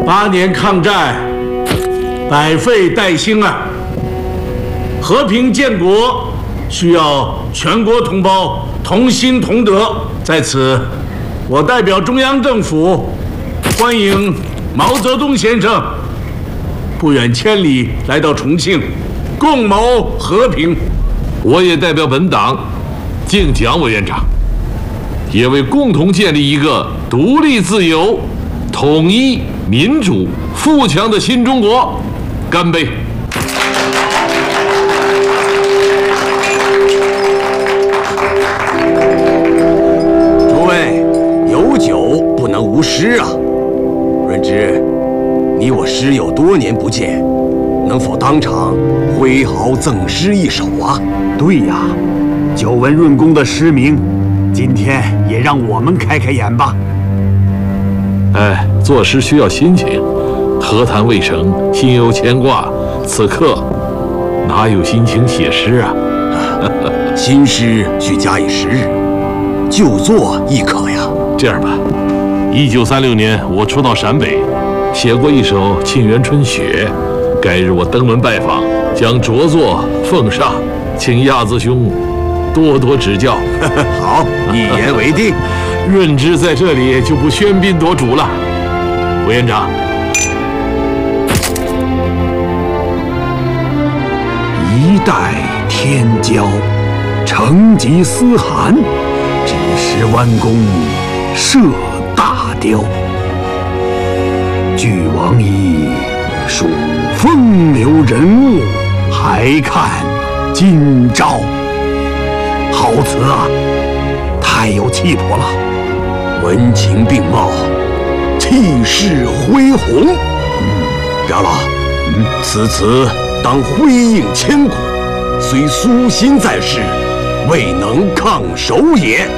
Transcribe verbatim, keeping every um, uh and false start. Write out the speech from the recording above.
八年抗战，百废待兴啊！和平建国需要全国同胞同心同德。在此，我代表中央政府欢迎毛泽东先生不远千里来到重庆，共谋和平。 我也代表本党敬蒋委员长，也为共同建立一个独立自由、统一、民主、富强的新中国干杯！ 诸位，有酒不能无诗啊！润之，你我师友多年不见，能否当场挥毫赠诗一首啊？ 对呀，久闻润公的诗名，今天也让我们开开眼吧。 哎，作诗需要心情，何谈未成，心有牵挂。此刻哪有心情写诗啊？ 新诗需加以时日，旧作亦可呀。 这样吧，一九三六年我初到陕北，写过一首《沁园春·雪》，改日我登门拜访，将着作奉上，请亚子兄多多指教。 好，一言为定。 润之在这里就不喧宾夺主了。委员长， 一代天骄，成吉思汗，只识弯弓射大雕。俱往矣，数风流人物，还看今朝。好词啊，太有气魄了， 文情并茂，气势恢宏。嗯，长老，嗯，此词当辉映千古，虽苏辛在世，未能抗首也。